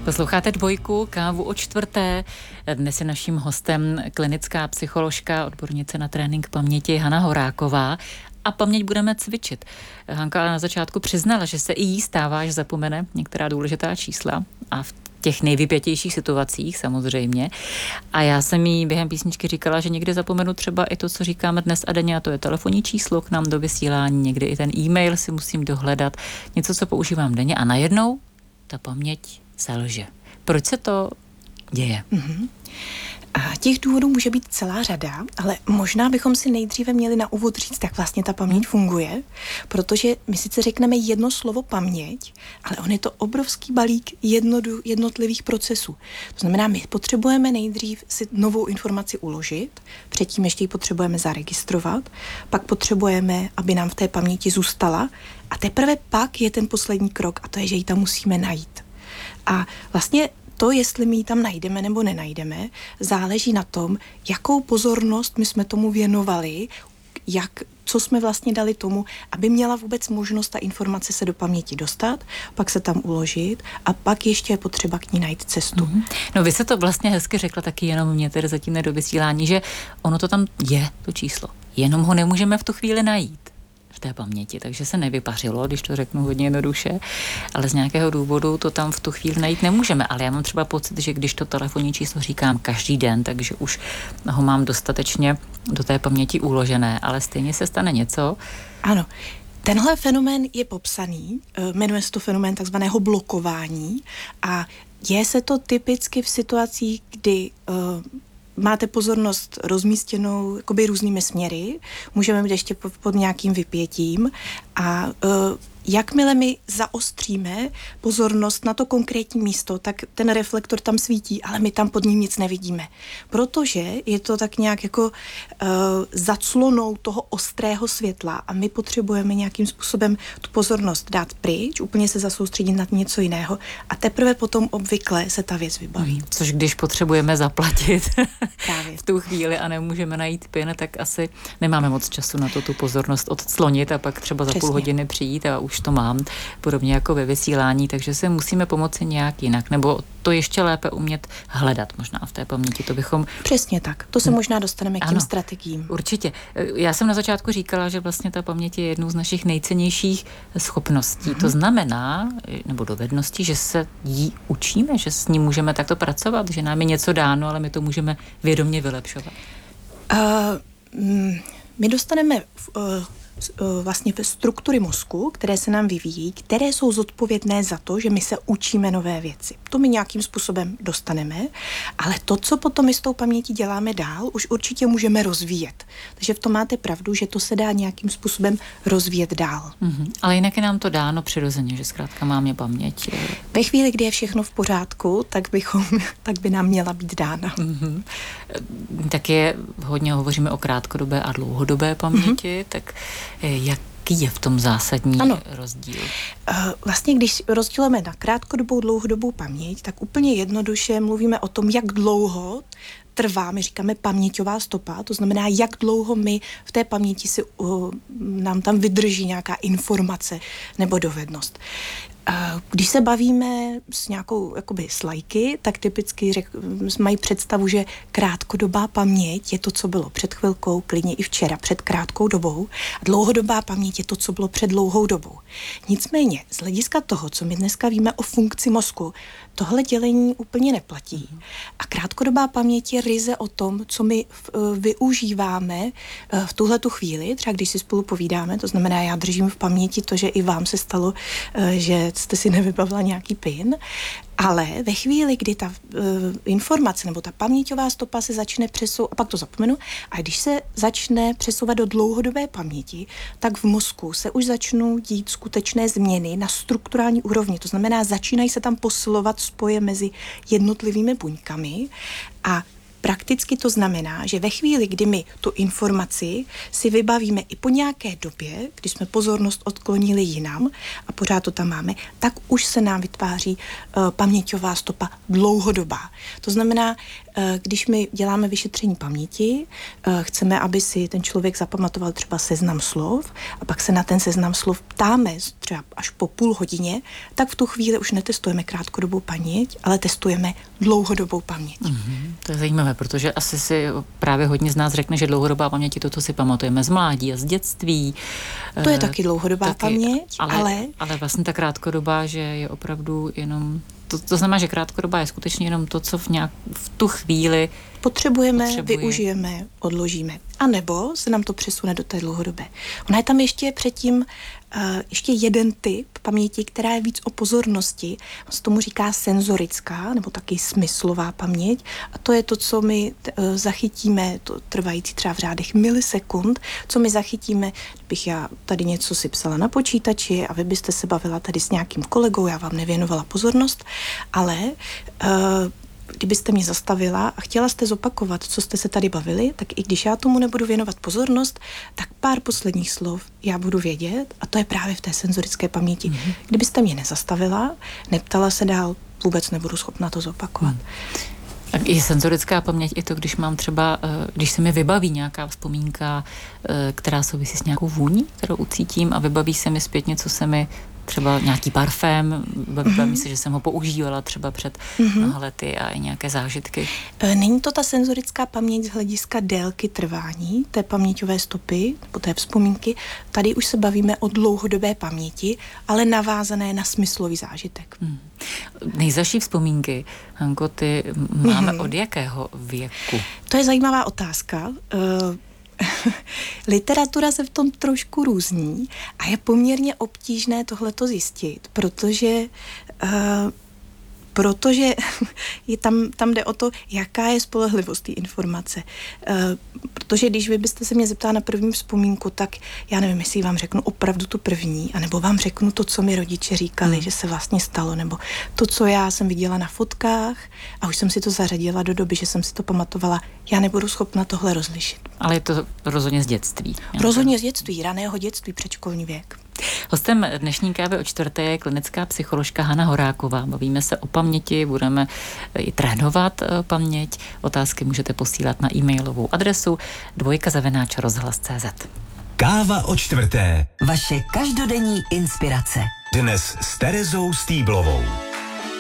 Posloucháte Dvojku, kávu o čtvrté. Dnes je naším hostem klinická psycholožka, odbornice na trénink paměti Hana Horáková. A paměť budeme cvičit. Hanka na začátku přiznala, že se i jí stává, že zapomene některá důležitá čísla a v těch nejvypětějších situacích samozřejmě. A já jsem jí během písničky říkala, že někdy zapomenu třeba i to, co říkáme dnes a denně, a to je telefonní číslo k nám do vysílání, někdy i ten e-mail si musím dohledat, něco, co používám denně a najednou ta paměť selže. Proč se to děje? A těch důvodů může být celá řada, ale možná bychom si nejdříve měli na úvod říct, jak vlastně ta paměť funguje, protože my sice řekneme jedno slovo paměť, ale on je to obrovský balík jednotlivých procesů. To znamená, my potřebujeme nejdřív si novou informaci uložit, předtím ještě ji potřebujeme zaregistrovat, pak potřebujeme, aby nám v té paměti zůstala a teprve pak je ten poslední krok a to je, že ji tam musíme najít. A vlastně to, jestli my ji tam najdeme nebo nenajdeme, záleží na tom, jakou pozornost my jsme tomu věnovali, co jsme vlastně dali tomu, aby měla vůbec možnost ta informace se do paměti dostat, pak se tam uložit a pak ještě je potřeba k ní najít cestu. No vy se to vlastně hezky řekla taky, jenom mě tedy zatím ne do vysílání, že ono to tam je, to číslo. Jenom ho nemůžeme v tu chvíli najít v té paměti, takže se nevypařilo, když to řeknu hodně jednoduše, ale z nějakého důvodu to tam v tu chvíli najít nemůžeme, ale já mám třeba pocit, že když to telefonní číslo říkám každý den, takže už ho mám dostatečně do té paměti uložené, ale stejně se stane něco. Ano. Tenhle fenomén je popsaný, jmenuje se to fenomén takzvaného blokování a děje se to typicky v situacích, kdy máte pozornost rozmístěnou jakoby různými směry, můžeme být ještě pod nějakým vypětím a jakmile my zaostříme pozornost na to konkrétní místo, tak ten reflektor tam svítí, ale my tam pod ním nic nevidíme. Protože je to tak nějak jako zaclonou toho ostrého světla a my potřebujeme nějakým způsobem tu pozornost dát pryč, úplně se zasoustředit na něco jiného a teprve potom obvykle se ta věc vybaví. Což když potřebujeme zaplatit Právě v tu chvíli a nemůžeme najít PIN, tak asi nemáme moc času na to tu pozornost odclonit a pak třeba za půl hodiny přijít a už to mám, podobně jako ve vysílání, takže se musíme pomoci nějak jinak, nebo to ještě lépe umět hledat možná v té paměti, to bychom... Přesně tak, to se možná dostaneme k těm strategiím. Určitě. Já jsem na začátku říkala, že vlastně ta paměť je jednou z našich nejcennějších schopností. To znamená, nebo dovedností, že se jí učíme, že s ní můžeme takto pracovat, že nám je něco dáno, ale my to můžeme vědomě vylepšovat. My dostaneme vlastně struktury mozku, které se nám vyvíjí, které jsou zodpovědné za to, že my se učíme nové věci. To my nějakým způsobem dostaneme, ale to, co potom my s tou pamětí děláme dál, už určitě můžeme rozvíjet. Takže v tom máte pravdu, že to se dá nějakým způsobem rozvíjet dál. Ale jinak je nám to dáno přirozeně, že zkrátka máme paměť. Ve chvíli, kdy je všechno v pořádku, tak by nám měla být dána. Tak hodně hovoříme o krátkodobé a dlouhodobé paměti, tak jaký je v tom zásadní rozdíl? Vlastně, když rozdělíme na krátkodobou, dlouhodobou paměť, tak úplně jednoduše mluvíme o tom, jak dlouho trvá, my říkáme paměťová stopa, to znamená, jak dlouho my v té paměti nám tam vydrží nějaká informace nebo dovednost. Když se bavíme s nějakou jakoby slajky, tak typicky mají představu, že krátkodobá paměť je to, co bylo před chvilkou, klidně i včera, před krátkou dobou. A dlouhodobá paměť je to, co bylo před dlouhou dobou. Nicméně, z hlediska toho, co my dneska víme o funkci mozku, tohle dělení úplně neplatí. A krátkodobá paměť je ryze o tom, co my využíváme v tuhletu chvíli, třeba když si spolu povídáme, to znamená, já držím v paměti to, že i vám se stalo, že jste si nevybavila nějaký PIN, ale ve chvíli, kdy ta informace nebo ta paměťová stopa se začne přesouvat, a pak to zapomenu, a když se začne přesouvat do dlouhodobé paměti, tak v mozku se už začnou dít skutečné změny na strukturální úrovni. To znamená, začínají se tam posilovat spoje mezi jednotlivými buňkami a prakticky to znamená, že ve chvíli, kdy my tu informaci si vybavíme i po nějaké době, kdy jsme pozornost odklonili jinam a pořád to tam máme, tak už se nám vytváří paměťová stopa dlouhodobá. To znamená, když my děláme vyšetření paměti, chceme, aby si ten člověk zapamatoval třeba seznam slov a pak se na ten seznam slov ptáme třeba až po půl hodině, tak v tu chvíli už netestujeme krátkodobou paměť, ale testujeme dlouhodobou paměť. To je zajímavé, protože asi si právě hodně z nás řekne, že dlouhodobá paměť je to, co si pamatujeme z mládí a z dětství. To je taky dlouhodobá paměť, ale vlastně ta krátkodobá, že je opravdu jenom... To znamená, že krátkodobá je skutečně jenom to, co v tu chvíli potřebujeme, využijeme, odložíme. A nebo se nám to přesune do té dlouhodobé. Ona je tam ještě předtím ještě jeden typ paměti, která je víc o pozornosti. Se tomu říká senzorická, nebo taky smyslová paměť. A to je to, co my zachytíme, to trvající třeba v řádech milisekund, co my zachytíme, kdybych já tady něco si psala na počítači a vy byste se bavila tady s nějakým kolegou, já vám nevěnovala pozornost, ale kdybyste mě zastavila a chtěla jste zopakovat, co jste se tady bavili, tak i když já tomu nebudu věnovat pozornost, tak pár posledních slov já budu vědět a to je právě v té senzorické paměti. Kdybyste mě nezastavila, neptala se dál, vůbec nebudu schopna to zopakovat. Je senzorická paměť i to, když mám třeba, když se mi vybaví nějaká vzpomínka, která souvisí s nějakou vůní, kterou ucítím a vybaví se mi zpětně, co se mi třeba nějaký parfém, vybaví se, že jsem ho používala třeba před mnoha lety a i nějaké zážitky. Není to ta senzorická paměť z hlediska délky trvání té paměťové stopy nebo té vzpomínky. Tady už se bavíme o dlouhodobé paměti, ale navázané na smyslový zážitek. Nejzazší vzpomínky, Hanko, ty máme od jakého věku? To je zajímavá otázka. Literatura se v tom trošku různí a je poměrně obtížné tohleto zjistit, protože je tam jde o to, jaká je spolehlivost té informace. Protože když vy byste se mě zeptala na první vzpomínku, tak já nevím, jestli vám řeknu opravdu tu první, anebo vám řeknu to, co mi rodiče říkali, že se vlastně stalo, nebo to, co já jsem viděla na fotkách a už jsem si to zařadila do doby, že jsem si to pamatovala. Já nebudu schopna tohle rozlišit. Ale je to rozhodně z dětství. Rozhodně z dětství, raného dětství, předškolní věk. Hostem dnešní kávy o čtvrté je klinická psycholožka Hana Horáková. Bavíme se o paměti, budeme i trénovat paměť. Otázky můžete posílat na e-mailovou adresu dvojka@rozhlas.cz. Káva o čtvrté. Vaše každodenní inspirace. Dnes s Terezou Stýblovou.